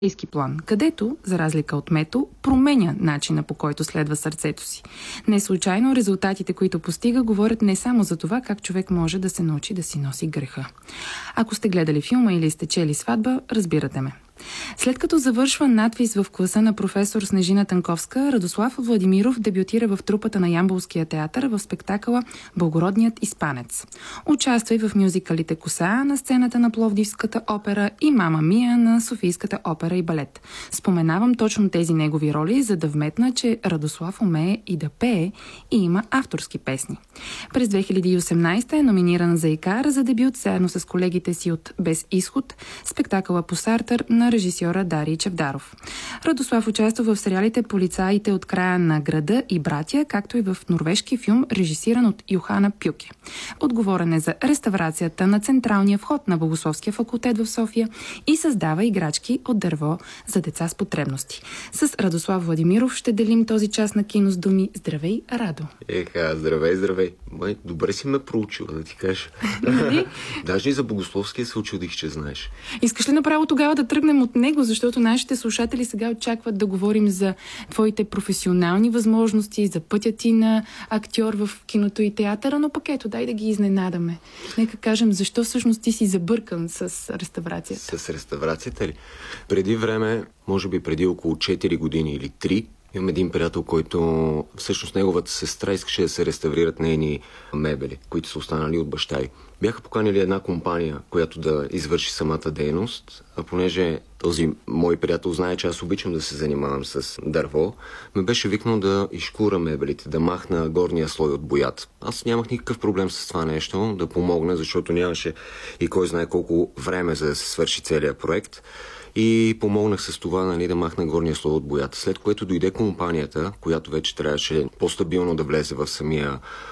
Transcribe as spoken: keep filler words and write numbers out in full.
житейски план, където, за разлика от Мето, променя начина, по който следва сърцето си. Не случайно резултатите, които постига, говорят не само за това как човек може да се научи да си носи греха. Ако сте гледали филма или сте чели Сватба, разбирате ме. След като завършва надвис в класа на професор Снежина Танковска, Радослав Владимиров дебютира в трупата на Ямболския театър в спектакъла "Благородният испанец". Участва и в мюзикалите "Коса" на сцената на Пловдивската опера и "Мама Мия" на Софийската опера и балет. Споменавам точно тези негови роли, за да вметна, че Радослав умее и да пее и има авторски песни. През две хиляди и осемнадесета е номиниран за Икар за дебют заедно с колегите си от "Без изход", спектакъла по Сартър на режисьора Дарий Чавдаров. Радослав участва в сериалите "Полицаите от края на града" и "Братя", както и в норвежки филм, режисиран от Йохана Пюке. Отговорен е за реставрацията на централния вход на Богословския факултет в София и създава играчки от дърво за деца с потребности. С Радослав Владимиров ще делим този час на Кино с думи. Здравей, Радо! Еха, здравей, здравей. Май, добре си ме проучил, да ти кажа. Даже и за Богословския се очудих, че знаеш. Искаш ли направо тогава да тръгнем от него, защото нашите слушатели сега очакват да говорим за твоите професионални възможности, за пътя ти на актьор в киното и театъра, но пък ето, дай да ги изненадаме. Нека кажем, защо всъщност ти си забъркан с реставрацията? С реставрацията ли? Преди време, може би преди около четири години или три, имам един приятел, който всъщност неговата сестра искаше да се реставрират нейни мебели, които са останали от баща й. Бяха поканили една компания, която да извърши самата дейност, а понеже този мой приятел знае, че аз обичам да се занимавам с дърво, ме беше викнал да изкура мебелите, да махна горния слой от боята. Аз нямах никакъв проблем с това нещо, да помогна, защото нямаше и кой знае колко време за да се свърши целият проект. И помогнах с това, нали, да махна горния слой от боята. След което дойде компанията, която вече трябваше по-стабилно да влезе в самия